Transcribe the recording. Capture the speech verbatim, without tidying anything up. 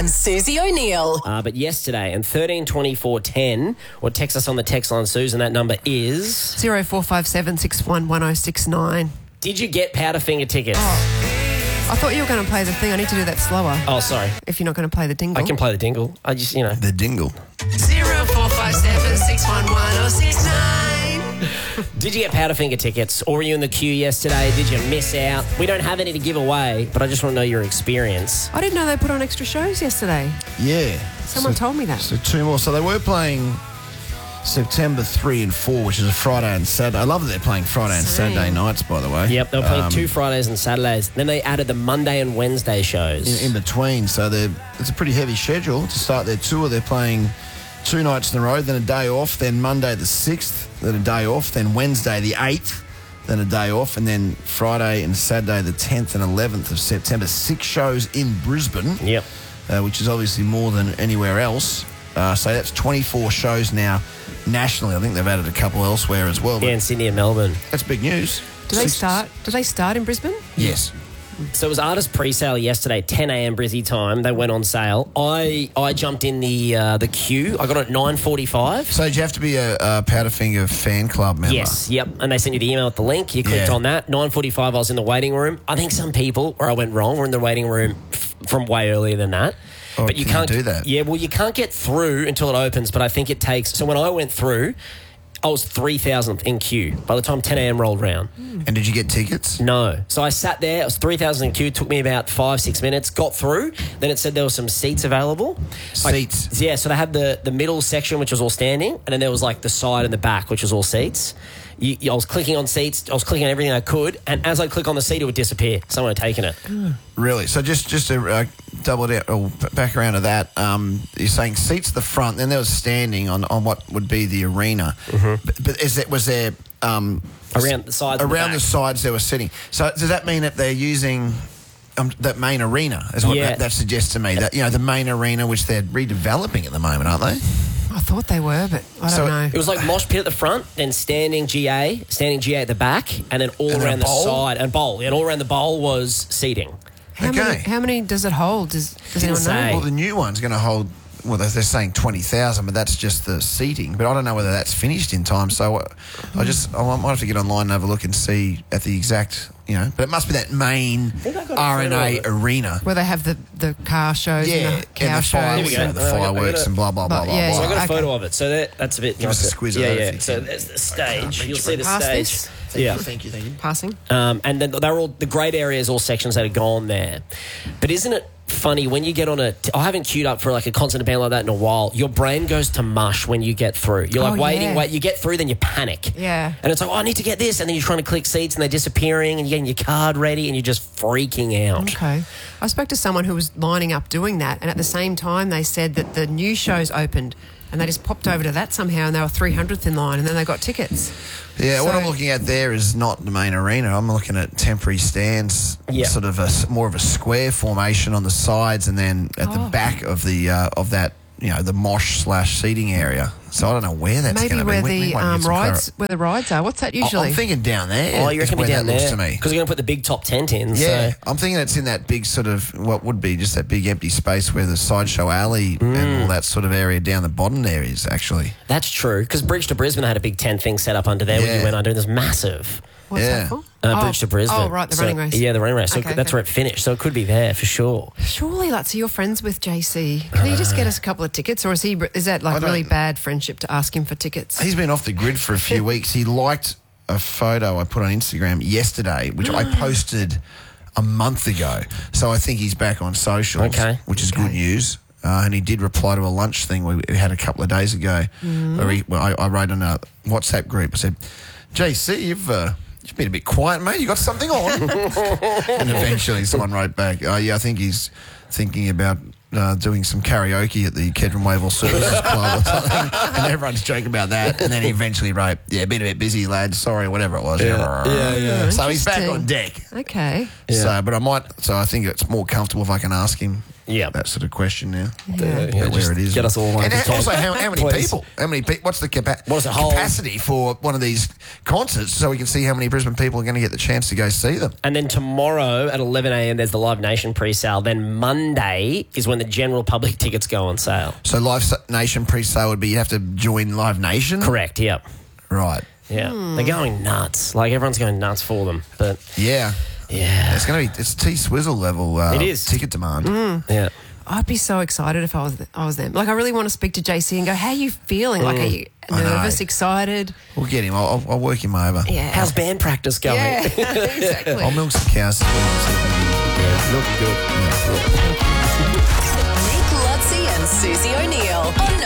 and Susie O'Neill. Uh, but yesterday, and thirteen twenty-four ten, or text us on the text line, Susan, that number is... zero four five seven six one one oh six nine. Did you get Powderfinger tickets? Oh, I thought you were going to play the thing. I need to do that slower. Oh, sorry. If you're not going to play the dingle. I can play the dingle. I just, you know... The dingle. zero four five seven six one one oh six nine. Did you get Powderfinger tickets, or were you in the queue yesterday? Did you miss out? We don't have any to give away, but I just want to know your experience. I didn't know they put on extra shows yesterday. Yeah. Someone so, told me that. So two more. So they were playing September three and four, which is a Friday and Saturday. I love that they're playing Friday and Same. Saturday nights, by the way. Yep, they were playing Um, two Fridays and Saturdays. Then they added the Monday and Wednesday shows. in, in between. So they're, it's a pretty heavy schedule to start their tour. They're playing two nights in a row, then a day off, then Monday the sixth, then a day off, then Wednesday the eighth, then a day off, and then Friday and Saturday the tenth and eleventh of September. Six shows in Brisbane, Yep. uh, which is obviously more than anywhere else. Uh, so that's twenty-four shows now nationally. I think they've added a couple elsewhere as well. But Yeah, in Sydney and Melbourne. that's big news. Do they Six- start? Do they start in Brisbane? Yes. So it was artist pre-sale yesterday, ten a.m. Brizzy time. They went on sale. I I jumped in the uh, the queue. I got it at nine forty-five. So did you have to be a, a Powderfinger fan club member? Yes, yep. And they sent you the email with the link. You clicked Yeah. on that. nine forty-five, I was in the waiting room. I think some people, where I went wrong, were in the waiting room f- from way earlier than that. Oh, but you can you can't do that? Yeah, well, you can't get through until it opens. But I think it takes. So when I went through, I was three thousandth in queue by the time ten a.m. rolled round. And did you get tickets? No. So I sat there. I was three thousand in queue. It took me about five, six minutes. Got through. Then it said there were some seats available. Like, Seats? yeah. So they had the, the middle section, which was all standing. And then there was like the side and the back, which was all seats. You, you, I was clicking on seats. I was clicking on everything I could. And as I click on the seat, it would disappear. Someone had taken it. Really? So just just to uh, double it, or back around to that, um, you're saying seats at the front, then there was standing on, on what would be the arena. Mm-hmm. But, but is it was there um, Around the sides and the around back. the sides they were sitting? So does that mean that they're using um, that main arena? Is what Yeah. that, that suggests to me. That you know the main arena, which they're redeveloping at the moment, aren't they? I thought they were, but I don't So know. It was like mosh pit at the front, then standing G A, standing G A at the back, and then all And then around a the bowl? side. And bowl. And all around the bowl was seating. How okay. many? How many does it hold? Does Does anyone Didn't say. know? Well, the new one's going to hold. Well, they're they're saying twenty thousand, but that's just the seating. But I don't know whether that's finished in time. So uh, I just I might have to get online and have a look and see at the exact, you know. But it must be that main think I got a R N photo A of it. arena. Where they have the, the car shows Yeah, and the cow and the shows. fireworks, Here we and go. the I got- I fireworks got a- and blah blah blah But, blah yeah, blah. So I got a Okay. photo of it. So that, that's a bit. Give us a squiz of Yeah, that if yeah. you So can. there's the stage. You'll see the Past stage. this? Yeah. Thank you, thank you. Passing. Um, and then they're all the great areas, all sections that are gone there. But isn't it funny when you get on a? I haven't queued up for like a concert band like that in a while. Your brain goes to mush when you get through. You're like Oh, waiting, yeah. wait. You get through, then you panic. Yeah. And it's like, oh, I need to get this, and then you're trying to click seats, and they're disappearing, and you're getting your card ready, and you're just freaking out. Okay. I spoke to someone who was lining up doing that, and at the same time, they said that the new shows opened, and they just popped over to that somehow, and they were three hundredth in line, and then they got tickets. Yeah, what So- I'm looking at there is not the main arena. I'm looking at temporary stands, Yeah. sort of a s- more of a square formation on the sides, and then at the Oh. back of the uh, of that, you know, the mosh slash seating area. So I don't know where that's Maybe going to be. where We- we the might get um, some rides, where the rides are. What's that clar- usually? I'm thinking down there. Oh, you is reckon where be down that there? looks to me. Because you're going to put the big top tent in. Yeah, So. I'm thinking it's in that big sort of what would be just that big empty space where the sideshow alley Mm. and all that sort of area down the bottom there is actually. That's true, because Bridge to Brisbane had a big tent thing set up under there when Yeah. you went under. It was massive. What's Yeah. that for? Uh, oh. Bridge to Brisbane. Oh, right, the So- running race. Yeah, the running race. So Okay, that's okay. where it finished. So it could be there for sure. Surely, like, so you're friends with J C. Can he just get us a couple of tickets, or is he? Is that I like don't- really bad friendship to ask him for tickets? He's been off the grid for a few weeks. He liked a photo I put on Instagram yesterday, which I posted a month ago. So I think he's back on socials, Okay. which is Okay. good news. Uh, and he did reply to a lunch thing we we had a couple of days ago. Where he, well, I, I wrote on a WhatsApp group. I said, J C, you've... Uh, You've been a bit quiet, mate. You got something on? And eventually someone wrote back, oh, yeah, I think he's thinking about uh, doing some karaoke at the Kedron Wavell Services Club or something. And everyone's joking about that. And then he eventually wrote, yeah, been a bit busy, lad. Sorry, whatever it was. Yeah, yeah, yeah. So he's back Interesting. on deck. Okay. Yeah. So, but I might, so I think it's more comfortable if I can ask him Yeah. that sort of question now. Yeah, Yeah, just where it is. get us all on And the also, can. how, how many Please. people? How many people? What's the capa- What is it, whole- capacity for one of these concerts so we can see how many Brisbane people are going to get the chance to go see them? And then tomorrow at eleven a.m. there's the Live Nation pre-sale. Then Monday is when the general public tickets go on sale. So Live Nation pre-sale would be you have to join Live Nation? Correct, yep. Right. Yeah. Hmm. They're going nuts. Like, everyone's going nuts for them. But, Yeah. yeah. It's going to be, it's T-Swizzle level uh, It is. ticket demand. Yeah. I'd be so excited if I was I was them. Like, I really want to speak to J C and go, how are you feeling? Like, are you I know. nervous, excited? We'll get him. I'll, I'll, I'll work him over. Yeah. How's band practice going? Yeah, exactly. I'll milk some cows. Yeah, looking good. Nick Lutzi and Susie O'Neill on